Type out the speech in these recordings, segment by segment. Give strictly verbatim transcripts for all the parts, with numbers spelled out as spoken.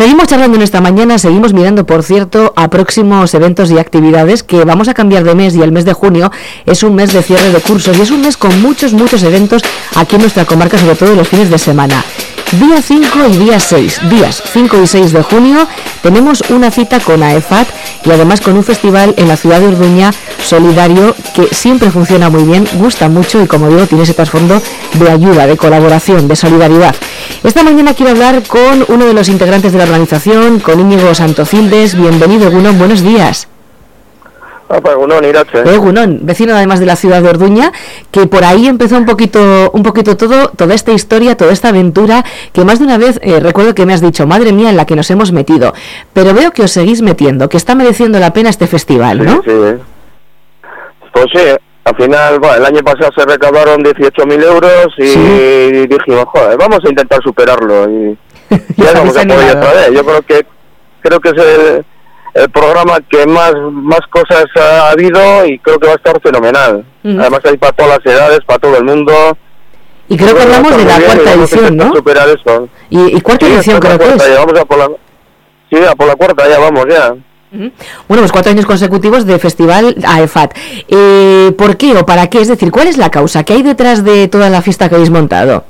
Seguimos charlando en esta mañana, seguimos mirando, por cierto, a próximos eventos y actividades, que vamos a cambiar de mes, y el mes de junio es un mes de cierre de cursos y es un mes con muchos, muchos eventos aquí en nuestra comarca, sobre todo los fines de semana. Día cinco y día seis, días cinco y seis de junio, tenemos una cita con AEFAT y además con un festival en la ciudad de Orduña solidario que siempre funciona muy bien, gusta mucho y, como digo, tiene ese trasfondo de ayuda, de colaboración, de solidaridad. Esta mañana quiero hablar con uno de los integrantes de la organización, con Íñigo Santocildes. Bienvenido, Egunon, buenos días. Egunon, Irache. Egunon, vecino además de la ciudad de Orduña, que por ahí empezó un poquito un poquito todo, toda esta historia, toda esta aventura, que más de una vez eh, recuerdo que me has dicho, madre mía, en la que nos hemos metido. Pero veo que os seguís metiendo, que está mereciendo la pena este festival, sí, ¿no? Sí, pues sí, al final, bueno, el año pasado se recaudaron dieciocho mil euros y sí. dijimos, joder, vamos a intentar superarlo y ya vamos a poder otra vez. Yo creo que creo que es el... el programa que más más cosas ha habido y creo que va a estar fenomenal. Uh-huh. Además hay para todas las edades, para todo el mundo. Y creo que hablamos de la cuarta edición, ¿no? Superar esto. Y, y cuarta sí, edición creo que es. Ya, vamos a por la, sí, a por la cuarta ya vamos ya. Uh-huh. Bueno, pues cuatro años consecutivos de festival AEFAT. Eh, ¿Por qué o para qué? Es decir, ¿cuál es la causa? ¿Qué hay detrás de toda la fiesta que habéis montado?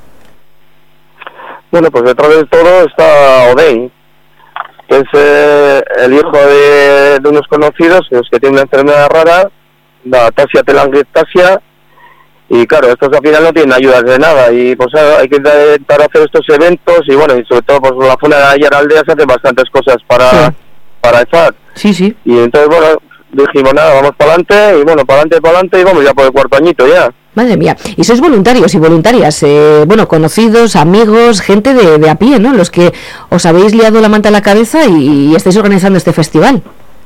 Bueno, pues detrás de todo está Odey, que es eh, el hijo de, de unos conocidos, los que tienen una enfermedad rara, la ataxia telangiectasia, y claro, estos al final no tienen ayudas de nada, y pues hay que intentar hacer estos eventos, y bueno, y sobre todo pues la zona de Ayaraldea se hacen bastantes cosas para, sí. para AEFAT. Sí, sí. Y entonces, bueno, dijimos, nada, vamos para adelante, y bueno, para adelante, para adelante, y vamos ya por el cuarto añito ya. Madre mía, y sois voluntarios y voluntarias, eh, bueno, conocidos, amigos, gente de, de a pie, ¿no? Los que os habéis liado la manta a la cabeza y, y estáis organizando este festival.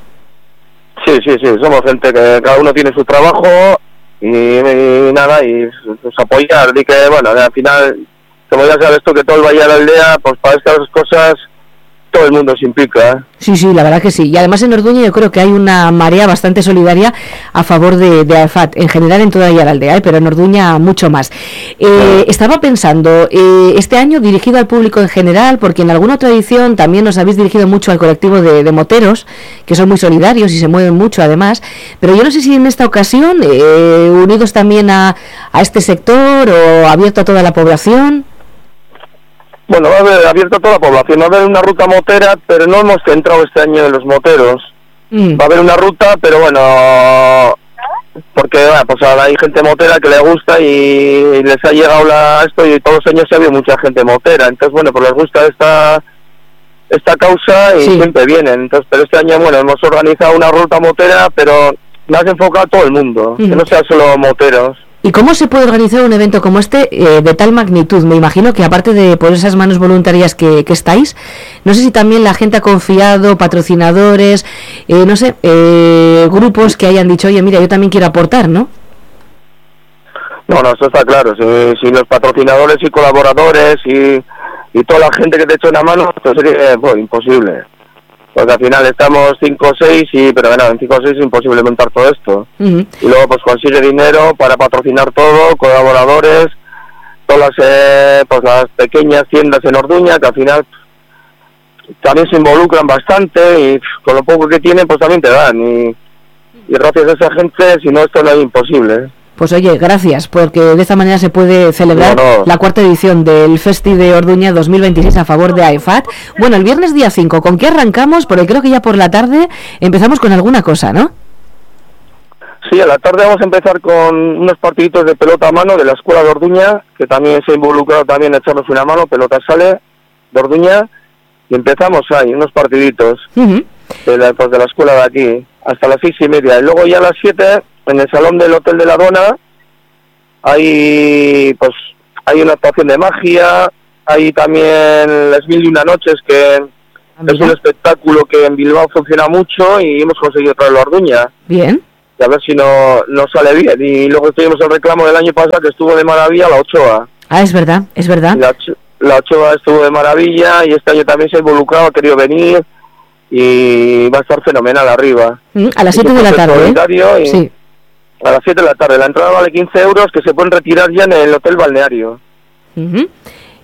Sí, sí, sí, somos gente que cada uno tiene su trabajo y, y nada, y pues apoyar, y que, bueno, al final, como ya sabes tú, que todo el Valle de la Aldea, pues para estas cosas todo el mundo se implica, ¿eh? Sí, sí, la verdad que sí. Y además en Orduña yo creo que hay una marea bastante solidaria a favor de, de AEFAT, en general en toda la aldea, ¿eh? Pero en Orduña mucho más. Eh, sí. Estaba pensando, eh, este año dirigido al público en general, porque en alguna otra edición también os habéis dirigido mucho al colectivo de, de moteros, que son muy solidarios y se mueven mucho además, pero yo no sé si en esta ocasión, eh, unidos también a, a este sector o abierto a toda la población. Bueno, va a haber abierto a toda la población, va a haber una ruta motera, pero no hemos centrado este año en los moteros. Mm. Va a haber una ruta, pero bueno, porque bueno, pues ahora hay gente motera que le gusta y les ha llegado la, esto, y todos los años se ha habido mucha gente motera, entonces bueno, pues les gusta esta esta causa y sí. siempre vienen. Entonces, pero este año, bueno, hemos organizado una ruta motera, pero más enfocado a todo el mundo, mm. que no sea solo moteros. ¿Y cómo se puede organizar un evento como este eh, de tal magnitud? Me imagino que aparte de por esas manos voluntarias que, que estáis, no sé si también la gente ha confiado, patrocinadores, eh, no sé, eh, grupos que hayan dicho, oye, mira, yo también quiero aportar, ¿no? No, no, eso está claro. Si, si los patrocinadores y colaboradores y, y toda la gente que te echa una mano, pues sería eh, pues, imposible. Porque al final estamos cinco o seis, y, pero bueno, en cinco o seis es imposible montar todo esto. Uh-huh. Y luego pues consigue dinero para patrocinar todo, colaboradores, todas las, eh, pues, las pequeñas tiendas en Orduña, que al final también se involucran bastante, y con lo poco que tienen pues también te dan. Y, y gracias a esa gente, si no, esto no es imposible. Pues oye, gracias, porque de esta manera se puede celebrar no, no. la cuarta edición del Festi de Orduña dos mil veintiséis a favor de AEFAT. Bueno, el viernes día cinco, ¿con qué arrancamos? Porque creo que ya por la tarde empezamos con alguna cosa, ¿no? Sí, a la tarde vamos a empezar con unos partiditos de pelota a mano de la Escuela de Orduña, que también se ha involucrado también a echarnos una mano, pelota sale de Orduña, y empezamos ahí, unos partiditos uh-huh. de, la, pues, de la escuela de aquí, hasta las seis y media. Y luego ya a las siete... en el salón del Hotel de la Dona hay pues hay una actuación de magia, hay también las mil y una noches, que ¿Amiga? es un espectáculo que en Bilbao funciona mucho y hemos conseguido traerlo a Orduña. Bien. Y a ver si no nos sale bien. Y luego tuvimos el reclamo del año pasado, que estuvo de maravilla, la Ochoa. Ah, es verdad, es verdad. La, la Ochoa estuvo de maravilla y este año también se ha involucrado, ha querido venir y va a estar fenomenal arriba. Mm, a las siete de la tarde, ¿eh? Y, sí. A las siete de la tarde. La entrada vale quince euros, que se pueden retirar ya en el Hotel Balneario. Uh-huh.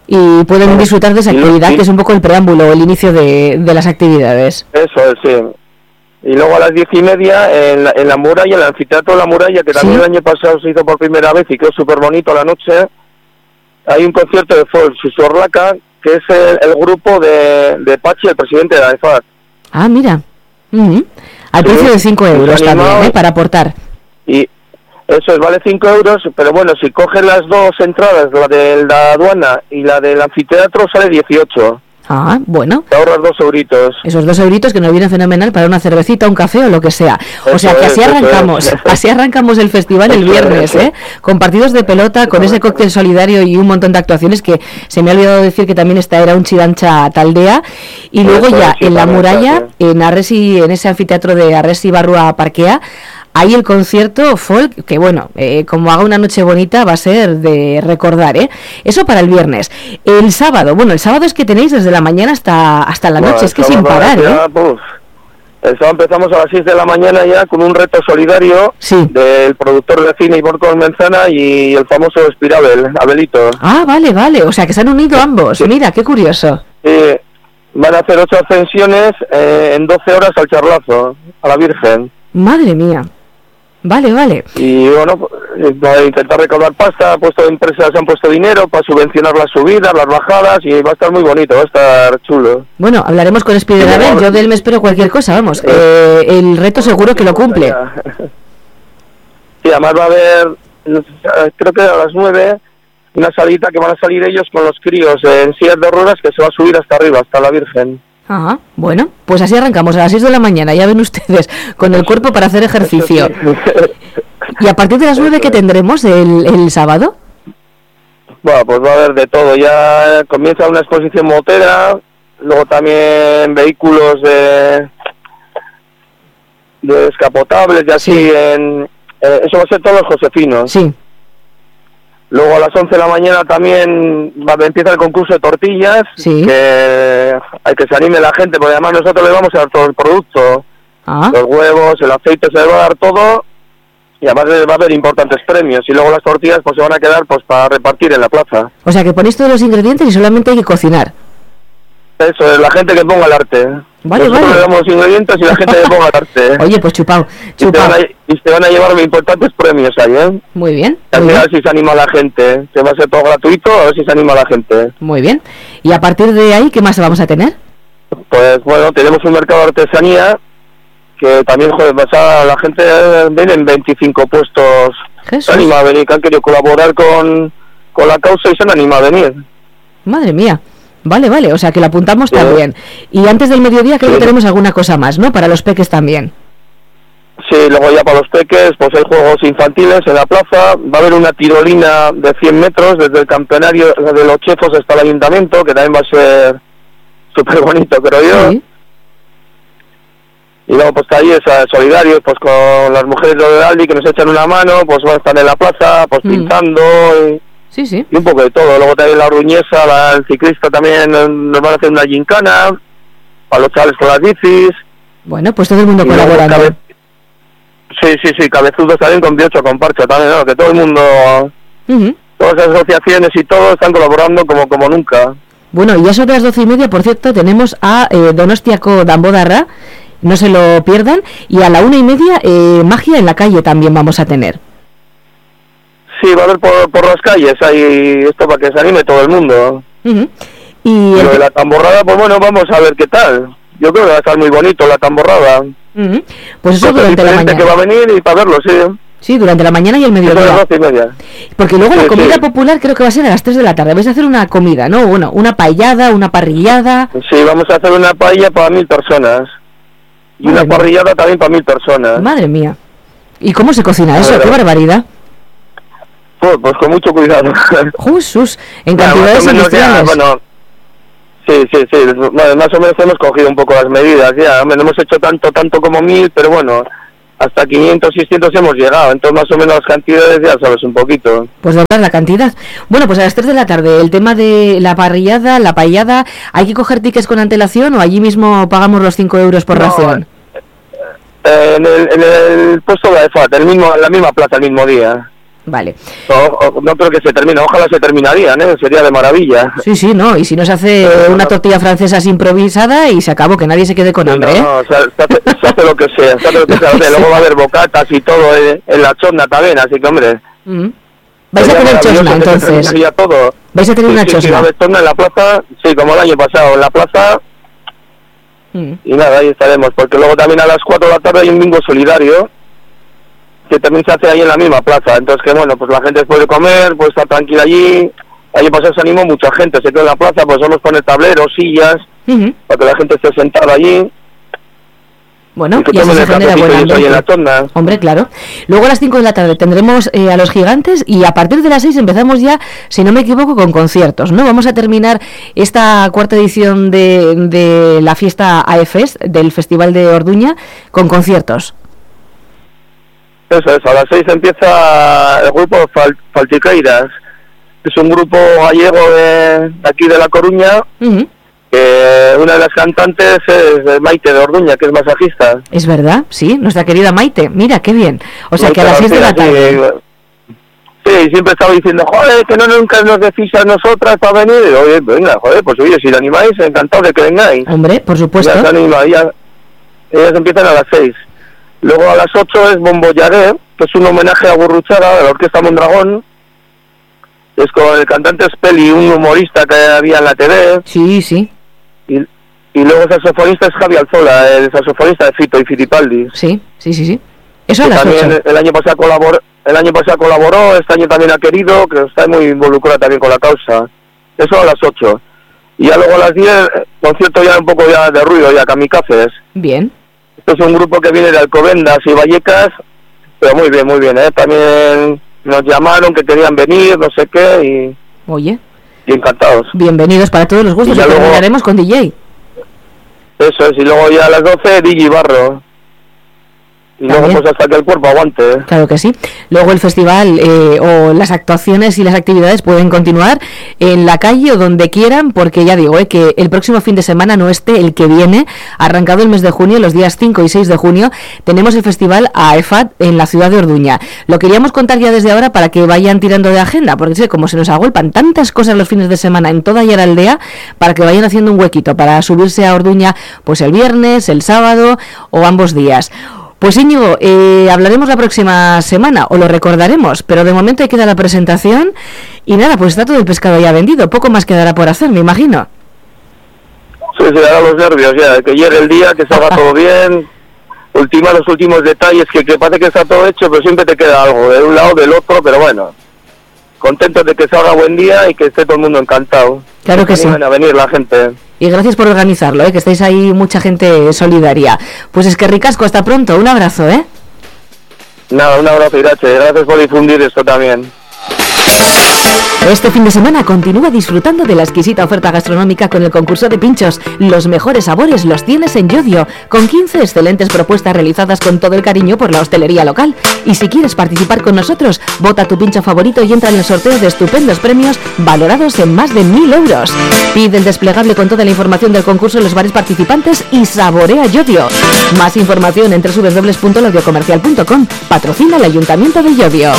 Y pueden disfrutar de esa actividad, que es un poco el preámbulo, el inicio de, de las actividades. Eso es, sí. Y luego a las diez y media en la, en la muralla, en el anfiteatro de la muralla, que también ¿sí? el año pasado se hizo por primera vez y quedó súper bonito la noche, hay un concierto de folk, Susorlaca, que es el, el grupo de, de Pachi, el presidente de la E F A D. Ah, mira. Uh-huh. Al precio sí, de cinco euros también, ¿eh? Para aportar. Y eso es, vale cinco euros, pero bueno, si coges las dos entradas, la de la aduana y la del anfiteatro, sale dieciocho. Ah, bueno. Te ahorras dos euritos. Esos dos euritos que nos vienen fenomenal para una cervecita, un café o lo que sea. O eso sea que así es, arrancamos, es. así arrancamos el festival el viernes, ¿eh? Con partidos de pelota, con ese cóctel solidario y un montón de actuaciones que se me ha olvidado decir que también esta era un Chidancha Taldea. Y luego eso, ya en la muralla, en Arresi, en ese anfiteatro de Arresi Barrua Parquea, hay el concierto folk, que bueno, eh, como haga una noche bonita va a ser de recordar, ¿eh? Eso para el viernes. El sábado, bueno, el sábado es que tenéis desde la mañana hasta hasta la bueno, noche, es que sin parar, ya, ¿eh? Pues, el sábado empezamos a las seis de la mañana ya con un reto solidario sí. del productor de cine Ivor Colmenzana y el famoso Espirabel, Abelito. Ah, vale, vale, o sea que se han unido ambos, sí. Mira, qué curioso. Sí, van a hacer ocho ascensiones eh, en doce horas al charlazo, a la Virgen. Madre mía. Vale, vale. Y bueno, para intentar recaudar pasta, puesto empresas han puesto dinero para subvencionar las subidas, las bajadas, y va a estar muy bonito, va a estar chulo. Bueno, hablaremos con Spiderabel, yo de él me espero cualquier cosa, vamos. Eh, el reto seguro que lo cumple. Sí, además va a haber, creo que a las nueve, una salita que van a salir ellos con los críos en sillas de ruedas que se va a subir hasta arriba, hasta la Virgen. Ajá, bueno, pues así arrancamos a las seis de la mañana, ya ven ustedes, con el cuerpo para hacer ejercicio. ¿Y a partir de las nueve qué tendremos el, el sábado? Bueno, pues va a haber de todo, ya comienza una exposición motera, luego también vehículos de, de descapotables y así, sí. en, eh, eso va a ser todos los josefinos. Sí. Luego a las once de la mañana también va, empieza el concurso de tortillas, sí. que hay que se anime la gente, porque además nosotros le vamos a dar todo el producto, ah. los huevos, el aceite, se le va a dar todo, y además va a haber importantes premios, y luego las tortillas pues se van a quedar pues para repartir en la plaza. O sea que ponéis todos los ingredientes y solamente hay que cocinar. Eso es, la gente que ponga el arte. Vale, Nosotros vale. le damos los ingredientes y la gente que ponga el arte. Oye, pues chupao, chupao. Y, y se van a llevar importantes premios ahí, ¿eh? Muy bien. A muy ver bien. si se anima la gente. Que va a ser todo gratuito, a ver si se anima la gente. Muy bien. Y a partir de ahí, ¿qué más vamos a tener? Pues bueno, tenemos un mercado de artesanía que también, joder, pasa, la gente viene en veinticinco puestos. Jesús. Se anima a venir, que han querido colaborar con, con la causa y se han animado a venir. Madre mía. Vale, vale, o sea que lo apuntamos sí. también. Y antes del mediodía creo sí. que tenemos alguna cosa más, ¿no? Para los peques también. Sí, luego ya para los peques, pues hay juegos infantiles en la plaza, va a haber una tirolina de cien metros desde el campanario de los Chefos hasta el ayuntamiento, que también va a ser súper bonito, creo yo. Sí. Y luego pues talleres solidarios, pues con las mujeres de Aldi que nos echan una mano, pues van a estar en la plaza, pues mm. pintando y... Sí, sí. Y un poco de todo. Luego también la Ruñesa, la, el ciclista también nos van a hacer una gincana, para los chavales con las bicis. Bueno, pues todo el mundo colaborando. Cabe... Sí, sí, sí, cabezudos también con Biocho, con Parcha también, ¿no? Que todo el mundo, uh-huh. todas las asociaciones y todo están colaborando como como nunca. Bueno, y a eso de las doce y media, por cierto, tenemos a eh, Donostiako Dambodarra, no se lo pierdan, y a la una y media eh, magia en la calle también vamos a tener. Sí, va a haber por, por las calles, hay esto para que se anime todo el mundo. Uh-huh. Y, y lo de la tamborrada, pues bueno, vamos a ver qué tal. Yo creo que va a estar muy bonito la tamborrada. Uh-huh. Pues eso pues durante la mañana. Que va a venir y para verlo, sí. Sí, durante la mañana y el mediodía. A las doce y media. Porque luego sí, la comida sí. popular creo que va a ser a las tres de la tarde. Vais a hacer una comida, ¿no? Bueno, una paellada, una parrillada. Sí, vamos a hacer una paella para mil personas. Y Madre una mía. parrillada también para mil personas. Madre mía. ¿Y cómo se cocina eso? ¡Qué barbaridad! Pues, pues con mucho cuidado. Jesús, en cantidades industriales. Ya, bueno, sí, sí, sí, bueno, más o menos hemos cogido un poco las medidas, ya, no hemos hecho tanto, tanto como mil, pero bueno, hasta quinientos, seiscientos hemos llegado, entonces más o menos las cantidades ya sabes un poquito. Pues doblar la cantidad. Bueno, pues a las tres de la tarde, el tema de la parrillada, la paellada, ¿hay que coger tickets con antelación o allí mismo pagamos los cinco euros por no, ración? Eh, en, el, en el puesto de la E F A T, el mismo, en la misma plaza, el mismo día. Vale. O, o, no creo que se termine, ojalá se terminarían, ¿eh? Sería de maravilla. Sí, sí, no, y si no se hace una tortilla francesa así improvisada y se acabó, que nadie se quede con hambre, no, ¿eh? No, o sea, se, hace, se hace lo que sea, se hace lo que sea. Luego va a haber bocatas y todo eh, en la chosna también, así que, hombre... Mm. ¿Vais a tener chosna, entonces? Todo. ¿Vais a tener sí, una sí, chosna? Sí, va a haber chosna en la plaza, sí, como el año pasado, en la plaza... Mm. Y nada, ahí estaremos, porque luego también a las cuatro de la tarde hay un bingo solidario, que también se hace ahí en la misma plaza, entonces que bueno, pues la gente puede comer, puede estar tranquila allí. Ayer pasado se animó mucha gente, se quedó en la plaza, pues solo poner tableros, sillas, uh-huh. para que la gente esté sentada allí. Bueno, y, y así se genera buen ambiente. Hombre, claro. Luego a las cinco de la tarde tendremos eh, a los gigantes y a partir de las seis empezamos ya, si no me equivoco, con conciertos, ¿no? Vamos a terminar esta cuarta edición de, de la fiesta AEFES, del Festival de Orduña, con conciertos. Eso es, a las seis empieza el grupo Fal- Faltiqueiras, que es un grupo gallego de, de aquí de La Coruña, uh-huh. que una de las cantantes es Maite de Orduña, que es masajista. Es verdad, sí, nuestra querida Maite, mira, qué bien. O sea, Maite, que a las seis de la tarde... Sí, sí, siempre estaba diciendo, joder, que no nunca nos decís a nosotras para venir. Y, oye, venga, joder, pues oye, si la animáis, encantado de que vengáis. Hombre, por supuesto. Ya se anima, ya, ellas empiezan a las seis. Luego a las ocho es Bombollaré, que es un homenaje a Gurruchaga, de la Orquesta Mondragón. Es con el cantante Speli, un humorista que había en la T V. Sí, sí. Y, y luego el saxofonista es Javi Alzola, el saxofonista de Fito y Fitipaldi. Sí, sí, sí, sí. Eso a las también ocho. El año pasado colaboró, el año pasado colaboró, este año también ha querido, que está muy involucrada también con la causa. Eso a las ocho. Y ya luego a las diez, concierto ya un poco ya de ruido, ya kamikazes. Bien. Esto es un grupo que viene de Alcobendas y Vallecas, pero muy bien, muy bien, ¿eh? También nos llamaron que querían venir, no sé qué, y... Oye. Y encantados. Bienvenidos para todos los gustos, y, y terminaremos con D J. Eso es, y luego ya a las doce, D J Barro. Y luego pues hasta que el cuerpo aguante. ¿eh? Claro que sí. Luego el festival eh, o las actuaciones y las actividades pueden continuar en la calle o donde quieran, porque ya digo, eh, que el próximo fin de semana, no este, el que viene, arrancado el mes de junio, los días cinco y seis de junio, tenemos el festival AEFAT en la ciudad de Orduña. Lo queríamos contar ya desde ahora para que vayan tirando de agenda, porque sé, como se nos agolpan tantas cosas los fines de semana en toda Yaraldea, para que vayan haciendo un huequito para subirse a Orduña pues el viernes, el sábado o ambos días. Pues Íñigo, eh, hablaremos la próxima semana, o lo recordaremos, pero de momento ahí queda la presentación y nada, pues está todo el pescado ya vendido, poco más quedará por hacer, me imagino. Sí, se dará los nervios ya, que llegue el día, que salga todo bien, ultimar los últimos detalles, que, que parece que está todo hecho, pero siempre te queda algo, de un lado, del otro, pero bueno, contentos de que salga buen día y que esté todo el mundo encantado. Claro que sí. A venir la gente. Y gracias por organizarlo, ¿eh? Que estáis ahí mucha gente solidaria. Pues es que ricasco, hasta pronto, un abrazo, ¿eh? Nada, un abrazo, Irache, gracias por difundir esto también. Este fin de semana continúa disfrutando de la exquisita oferta gastronómica con el concurso de pinchos. Los mejores sabores los tienes en Yodio, con quince excelentes propuestas realizadas con todo el cariño por la hostelería local. Y si quieres participar con nosotros, vota tu pincho favorito y entra en el sorteo de estupendos premios valorados en más de mil euros. Pide el desplegable con toda la información del concurso en los bares participantes y saborea Yodio. Más información en doble u doble u doble u punto lodiocomercial punto com. Patrocina el Ayuntamiento de Yodio.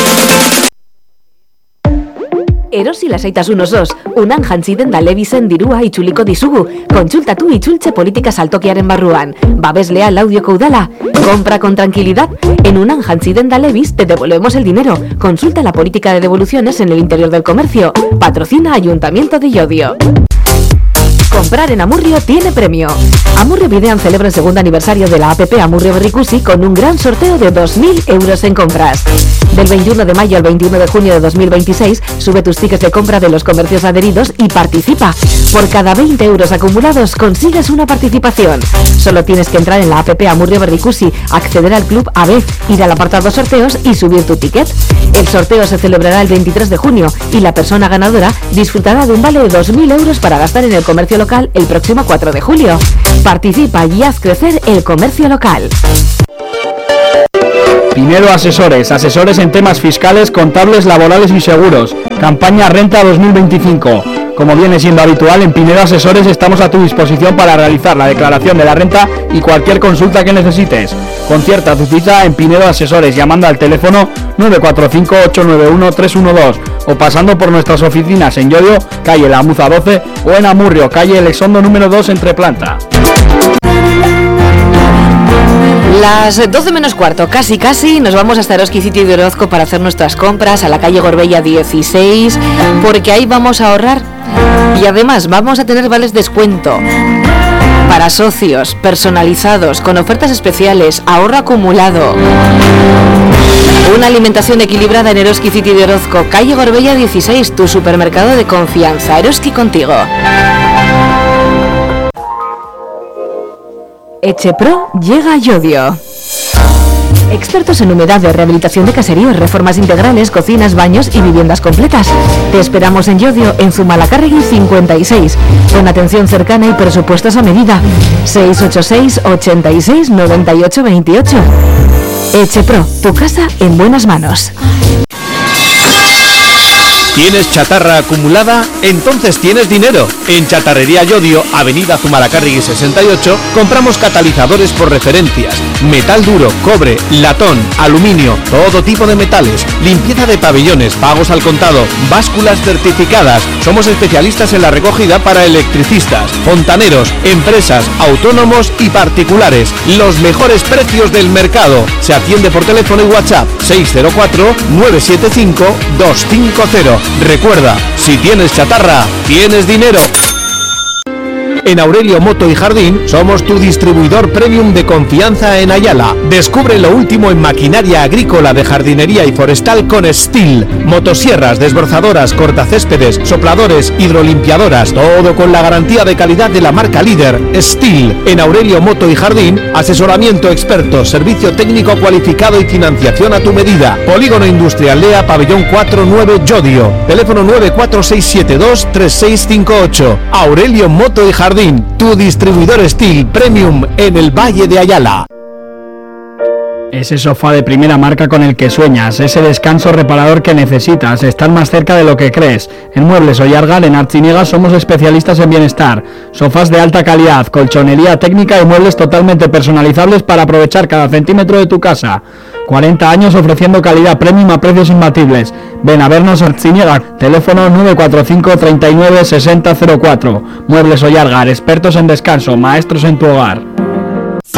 Erosi lasaitasun osoz, unan jantziden da lebisen dirua itzuliko dizugu. Kontsultatu itzultze politika saltokiaren barruan. Babeslea laudioko udala. Compra con tranquilidad. En unan jantziden da lebis te devolvemos el dinero. Consulta la política de devoluciones en el interior del comercio. Patrocina Ayuntamiento de Llodio. Comprar en Amurrio tiene premio. Amurrio Videan celebra el segundo aniversario de la app Amurrio Berrikusi con un gran sorteo de dos mil euros en compras. Del veintiuno de mayo al veintiuno de junio de dos mil veintiséis, sube tus tickets de compra de los comercios adheridos y participa. Por cada veinte euros acumulados consigues una participación. Solo tienes que entrar en la app Amurrio Berrikusi, acceder al club A B, ir al apartado sorteos y subir tu ticket. El sorteo se celebrará el veintitrés de junio y la persona ganadora disfrutará de un vale de dos mil euros para gastar en el comercio local local el próximo cuatro de julio. Participa y haz crecer el comercio local. Pinedo Asesores, asesores en temas fiscales, contables, laborales y seguros. Campaña Renta dos mil veinticinco. Como viene siendo habitual, en Pinedo Asesores estamos a tu disposición para realizar la declaración de la renta y cualquier consulta que necesites. Concierta tu cita en Pinedo Asesores llamando al teléfono nueve cuatro cinco, ocho nueve uno, tres uno dos o pasando por nuestras oficinas en Llodio, calle La Muza doce, o en Amurrio, calle Elexondo número dos, entre planta. Las doce menos cuarto, casi casi, nos vamos hasta Eroski City de Orozco para hacer nuestras compras a la calle Gorbella dieciséis, porque ahí vamos a ahorrar y además vamos a tener vales descuento para socios, personalizados, con ofertas especiales, ahorro acumulado. Una alimentación equilibrada en Eroski City de Orozco, calle Gorbella dieciséis, tu supermercado de confianza. Eroski contigo. Echepro llega a Llodio. Expertos en humedades, rehabilitación de caseríos, reformas integrales, cocinas, baños y viviendas completas. Te esperamos en Llodio, en Zumalacárregui cincuenta y seis, con atención cercana y presupuestos a medida. seis ocho seis, ochenta y seis, noventa y ocho veintiocho. Echepro, tu casa en buenas manos. ¿Tienes chatarra acumulada? Entonces tienes dinero. En Chatarrería Llodio, avenida Zumalacárregui sesenta y ocho, compramos catalizadores por referencias, metal duro, cobre, latón, aluminio, todo tipo de metales, limpieza de pabellones, pagos al contado, básculas certificadas. Somos especialistas en la recogida para electricistas, fontaneros, empresas, autónomos y particulares. Los mejores precios del mercado. Se atiende por teléfono y WhatsApp seis cero cuatro, nueve siete cinco, dos cinco cero. Recuerda, si tienes chatarra, tienes dinero. En Aurelio Moto y Jardín somos tu distribuidor premium de confianza en Ayala. Descubre lo último en maquinaria agrícola, de jardinería y forestal con Stihl. Motosierras, desbrozadoras, cortacéspedes, sopladores, hidrolimpiadoras, todo con la garantía de calidad de la marca líder Stihl. En Aurelio Moto y Jardín, asesoramiento experto, servicio técnico cualificado y financiación a tu medida. Polígono Industrial Lea, Pabellón cuatro nueve, Llodio. Teléfono nueve cuatro seis siete dos, tres seis cinco ocho. Aurelio Moto y Jardín, tu distribuidor Stihl Premium en el Valle de Ayala. Ese sofá de primera marca con el que sueñas, ese descanso reparador que necesitas, estar más cerca de lo que crees. En Muebles Ollargal, en Artziniega, somos especialistas en bienestar. Sofás de alta calidad, colchonería técnica y muebles totalmente personalizables para aprovechar cada centímetro de tu casa. cuarenta años ofreciendo calidad premium a precios imbatibles. Ven a vernos a Artziniega, teléfono nueve cuatro cinco, treinta y nueve, sesenta cero cuatro. Muebles Ollargal, expertos en descanso, maestros en tu hogar.